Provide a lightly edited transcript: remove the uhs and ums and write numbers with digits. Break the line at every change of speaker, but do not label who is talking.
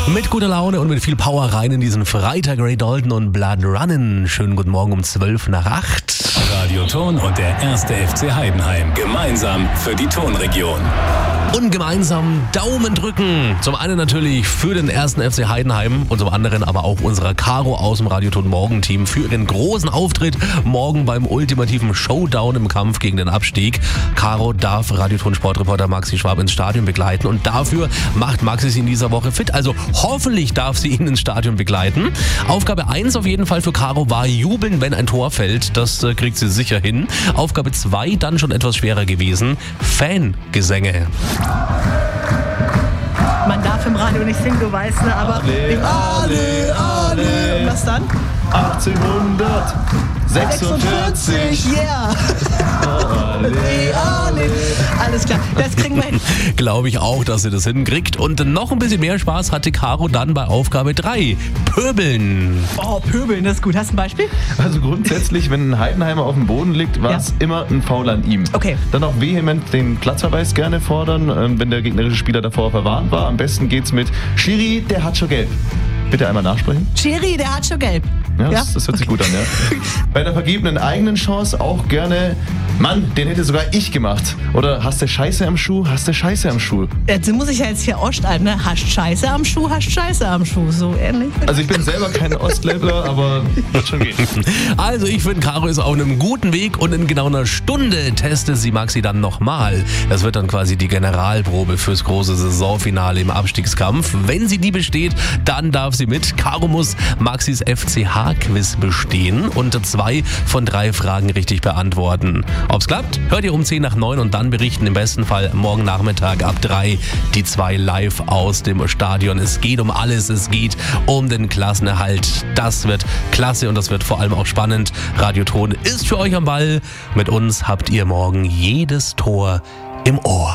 Mit guter Laune und mit viel Power rein in diesen Freitag. Ray Dalton und Blood Runnin'. Schönen guten Morgen um 7:55.
Radio Ton und der 1. FC Heidenheim. Gemeinsam für die Tonregion.
Und gemeinsam Daumen drücken. Zum einen natürlich für den 1. FC Heidenheim und zum anderen aber auch unserer Caro aus dem Radioton Morgenteam für ihren großen Auftritt morgen beim ultimativen Showdown im Kampf gegen den Abstieg. Caro darf Radioton Sportreporter Maxi Schwab ins Stadion begleiten und dafür macht Maxi sie in dieser Woche fit. Also hoffentlich darf sie ihn ins Stadion begleiten. Aufgabe 1 auf jeden Fall für Caro war jubeln, wenn ein Tor fällt. Das kriegt sie sicher hin. Aufgabe 2 dann schon etwas schwerer gewesen. Fangesänge.
Man darf im Radio nicht singen, du weißt, ne? Aber alle. Und was dann?
1846.
Yeah. Ale. Alles klar, das kriegen wir hin.
Glaube ich auch, dass sie das hinkriegt. Und noch ein bisschen mehr Spaß hatte Caro dann bei Aufgabe 3. Pöbeln.
Oh, Pöbeln, das ist gut. Hast du ein Beispiel?
Also grundsätzlich, wenn ein Heidenheimer auf dem Boden liegt, war es immer ein Foul an ihm.
Okay.
Dann auch vehement den Platzverweis gerne fordern, wenn der gegnerische Spieler davor verwarnt war. Am besten geht's mit Schiri, der hat schon gelb. Bitte einmal nachsprechen.
Schiri, der hat schon gelb.
Ja, das hört sich gut an, ja. Bei der vergebenen eigenen Chance auch gerne, Mann, den hätte sogar ich gemacht. Oder hast du Scheiße am Schuh, hast du Scheiße am Schuh.
Jetzt muss ich ja jetzt hier ausschreiben, ne? Hast Scheiße am Schuh, hast Scheiße am Schuh. So ähnlich.
Also ich bin selber kein Ostleibler, aber wird schon gehen.
Also ich finde, Caro ist auf einem guten Weg und in genau einer Stunde testet sie Maxi dann nochmal. Das wird dann quasi die Generalprobe fürs große Saisonfinale im Abstiegskampf. Wenn sie die besteht, dann darf sie mit. Caro muss Maxis FCH-Quiz bestehen und 2 von 3 Fragen richtig beantworten. Ob's klappt, hört ihr um 10:09 und dann berichten im besten Fall morgen Nachmittag ab 3 die 2 live aus dem Stadion. Es geht um alles, es geht um den Klassenerhalt. Das wird klasse und das wird vor allem auch spannend. Radioton ist für euch am Ball. Mit uns habt ihr morgen jedes Tor im Ohr.